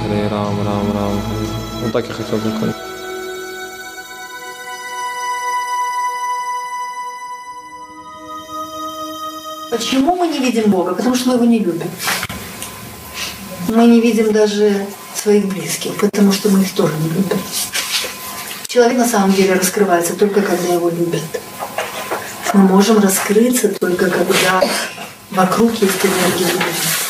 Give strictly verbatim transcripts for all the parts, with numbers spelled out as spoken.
Харе Рам, Рам, Рам, Харе. Вот так я хотел закончить. Почему мы не видим Бога? Потому что мы его не любим. Мы не видим даже своих близких, потому что мы их тоже не любим. Человек на самом деле раскрывается только когда его любят. Мы можем раскрыться только когда вокруг есть энергия любви.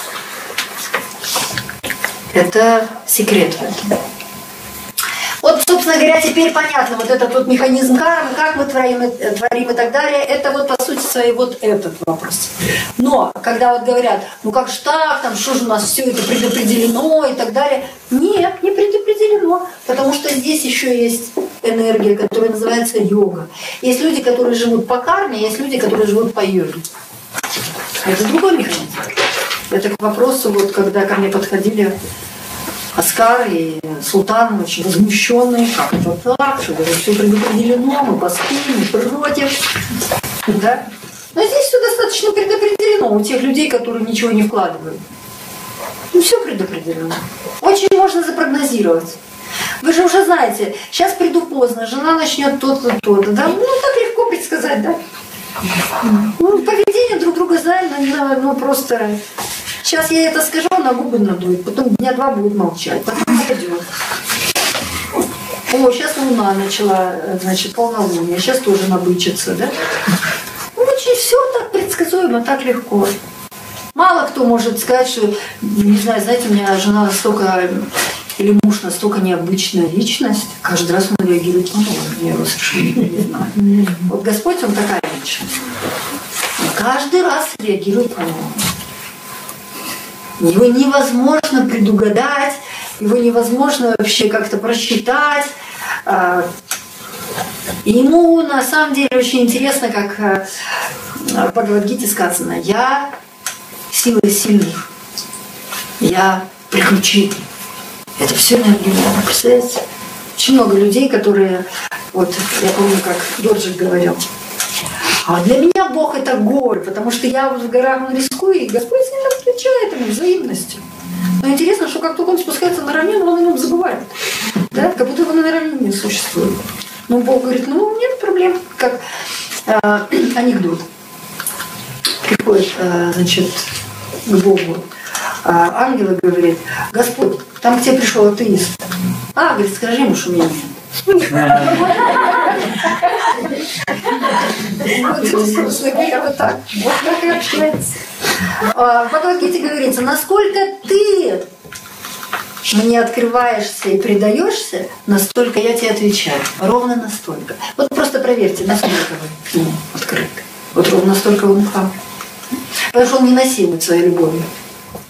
Это секрет в этом. Вот, собственно говоря, теперь понятно, вот этот вот механизм кармы, как мы творим, творим и так далее, это вот по сути своей вот этот вопрос. Но когда вот говорят, ну как же так, там что же у нас все это предопределено и так далее, нет, не предопределено, потому что здесь еще есть энергия, которая называется йога. Есть люди, которые живут по карме, есть люди, которые живут по йоге. Это другой механизм. Это к вопросу, вот когда ко мне подходили Оскар и Султан, очень возмущенные, как это так, что все предопределено, мы поспим, мы против. Да? Но здесь все достаточно предопределено у тех людей, которые ничего не вкладывают. Ну, все предопределено. Очень можно запрогнозировать. Вы же уже знаете, сейчас приду поздно, жена начнет то-то, то-то. Да? Ну, так легко предсказать, да? Ну, поведение друг друга знаем, но, но просто... Сейчас я это скажу, на губы надует, потом дня два будут молчать, потом пойдет. О, сейчас луна начала, значит, полнолуние, сейчас тоже набычится, да? Ну, очень все так предсказуемо, так легко. Мало кто может сказать, что, не знаю, знаете, у меня жена настолько, или муж настолько необычная личность, каждый раз он реагирует по-новому, я его совершенно не знаю. Вот Господь, он такая личность. Он каждый раз реагирует по-новому. Его невозможно предугадать, его невозможно вообще как-то просчитать. И ему на самом деле очень интересно, как в Бхагавад-гите сказано: «Я сила сильных, я приключитель». Это все энергия. Представляете? Очень много людей, которые, вот я помню, как Дорджик говорил, а для меня Бог это горы, потому что я вот в горах он рискую, и Господь с ним отвечает ему взаимностью. Но интересно, что как только он спускается на равнину, он о нем забывает. Да? Как будто его на равнине не существует. Но Бог говорит, ну нет проблем. Как э, анекдот. Приходит, э, значит, к Богу а ангел и говорит: Господь, там к тебе пришел атеист. А, говорит, скажи ему, что меня нет. Вот, собственно говоря, вот так. Вот так и общается. В Бхагавад-гите говорится: насколько ты мне открываешься и предаешься, настолько я тебе отвечаю. Ровно настолько. Вот просто проверьте, насколько вы к нему открыты. Вот ровно настолько он к вам. Потому что он не насилует своей любовью.